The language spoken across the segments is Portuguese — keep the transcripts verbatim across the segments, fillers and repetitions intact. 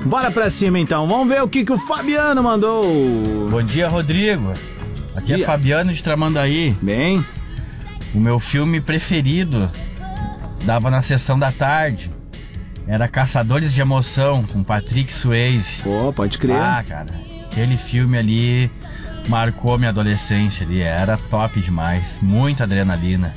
Bora pra cima então, vamos ver o que, que o Fabiano mandou. Bom dia, Rodrigo. Aqui dia. É Fabiano de Tramandaí. Bem. O meu filme preferido dava na sessão da tarde. Era Caçadores de Emoção, com Patrick Swayze. Pô, pode crer. Ah, cara, aquele filme ali marcou minha adolescência ali. Era top demais, muita adrenalina.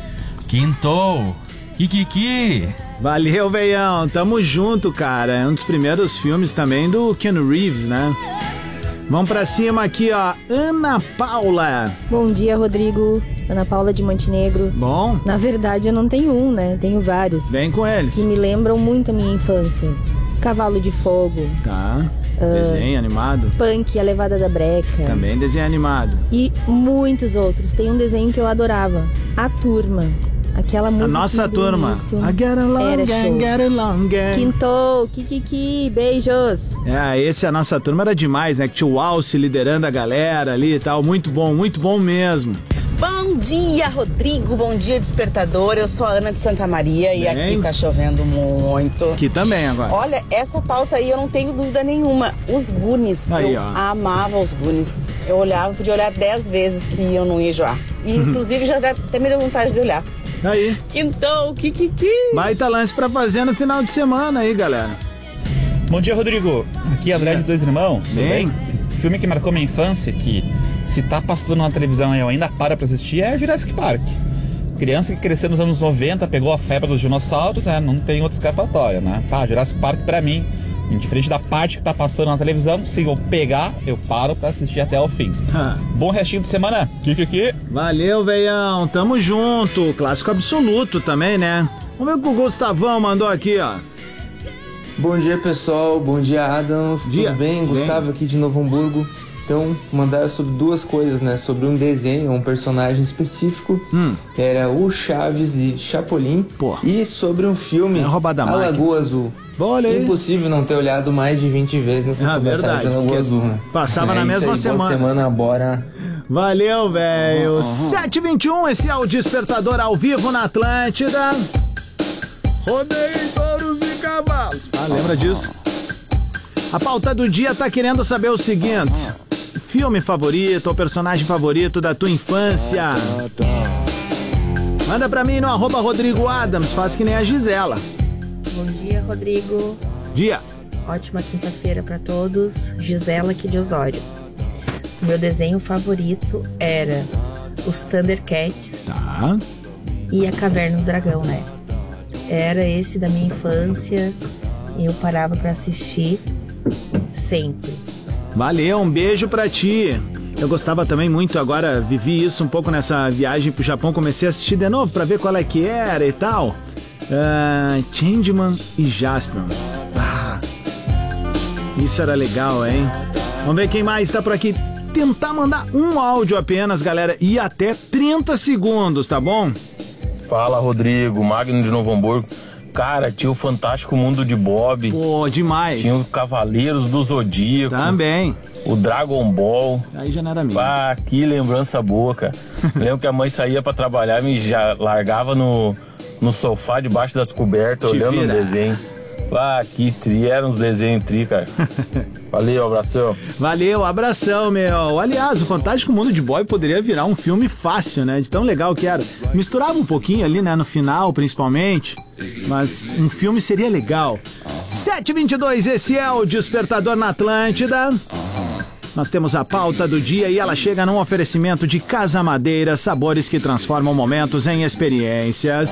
Quintou, Kikiki. Valeu, veião, tamo junto, cara. É um dos primeiros filmes também do Keanu Reeves, né? Vamos pra cima aqui, ó. Ana Paula. Bom dia, Rodrigo. Ana Paula de Montenegro. Bom. Na verdade, eu não tenho um, né? Tenho vários. Vem com eles. Que me lembram muito a minha infância. Cavalo de Fogo. Tá. Uh, desenho animado. Punk, A Levada da Breca. Também desenho animado. E muitos outros. Tem um desenho que eu adorava. A Turma. Aquela música. A nossa turma. Início, I get along, era show. Get along, get. Quintou, Kikiki, beijos. É, esse a nossa turma era demais, né? Que tinha o Alce liderando a galera ali e tal. Muito bom, muito bom mesmo. Bom dia, Rodrigo. Bom dia, despertador. Eu sou a Ana de Santa Maria. Bem. E aqui tá chovendo muito. Aqui também agora. Olha, essa pauta aí eu não tenho dúvida nenhuma. Os Goonies. Aí, eu ó. amava os Goonies. Eu olhava, podia olhar dez vezes que eu não ia enjoar. E, inclusive, já até me deu vontade de olhar. Aí. Quintou, Kikiki. Baita lance pra fazer no final de semana aí, galera. Bom dia, Rodrigo. Aqui é André de Dois Irmãos. Tudo bem? Filme que marcou minha infância, que se tá passando na televisão e eu ainda paro pra assistir, é Jurassic Park. Criança que cresceu nos anos noventa, pegou a febre dos dinossauros, né? Não tem outra escapatória, né? Tá, Jurassic Park pra mim, indiferente da parte que tá passando na televisão, se eu pegar, eu paro pra assistir até o fim. Bom restinho de semana. Kikiki. Valeu, veião. Tamo junto. Clássico absoluto também, né? Vamos ver o que o Gustavão mandou aqui, ó. Bom dia, pessoal. Bom dia, Adams. Dia. Tudo bem? Gustavo bem. Aqui de Novo Hamburgo. Então, mandaram sobre duas coisas, né? Sobre um desenho, um personagem específico. Hum. Era o Chaves e Chapolin. Pô. E sobre um filme, é A Lagoa Azul. Olha aí. Impossível não ter olhado mais de vinte vezes nessa ah, segunda tarde de Lagoa Azul, né? Passava é na mesma aí, semana. Boa semana, bora. Valeu, velho. Uhum. sete e vinte e um, esse é o Despertador ao vivo na Atlântida. Rodeio touros e cavalos. Ah, lembra disso? A pauta do dia tá querendo saber o seguinte: filme favorito ou personagem favorito da tua infância? Manda pra mim no arroba Rodrigo Adams, faz que nem a Gisela. Bom dia, Rodrigo. Dia. Ótima quinta-feira pra todos. Gisela aqui de Osório. O meu desenho favorito era os Thundercats. Tá. E a Caverna do Dragão, né? Era esse da minha infância e eu parava pra assistir sempre. Valeu, um beijo pra ti. Eu gostava também muito, agora vivi isso um pouco nessa viagem pro Japão, comecei a assistir de novo pra ver qual é que era e tal. Uh, Changeman e Jasper. Ah, isso era legal, hein? Vamos ver quem mais tá por aqui. Tentar mandar um áudio apenas, galera, e até trinta segundos, tá bom? Fala, Rodrigo, Magno de Novo Hamburgo. Cara, tinha o Fantástico Mundo de Bob. Pô, demais. Tinha o Cavaleiros do Zodíaco. Também. O Dragon Ball. Aí já não era minha. Ah, que lembrança boa, cara. Lembro que a mãe saía pra trabalhar e me já largava no, no sofá debaixo das cobertas, Te olhando vira. o desenho. Ah, que tri, eram uns desenhos tri, cara. Valeu, abração. Valeu, abração, meu. Aliás, o Fantástico Mundo de Bob poderia virar um filme fácil, né? De tão legal que era. Misturava um pouquinho ali, né? No final, principalmente. Mas um filme seria legal. sete e vinte e dois, esse é o Despertador na Atlântida. Nós temos a pauta do dia e ela chega num oferecimento de Casa Madeira, sabores que transformam momentos em experiências.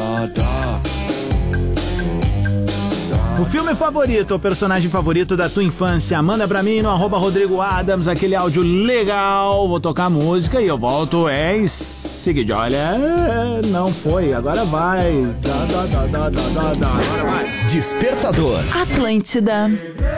O filme favorito, o personagem favorito da tua infância, manda pra mim no arroba Rodrigo Adams, aquele áudio legal. Vou tocar a música e eu volto em seguida. Olha, não foi, agora vai. Dá, dá, dá, dá, dá, dá. Agora vai. Despertador Atlântida.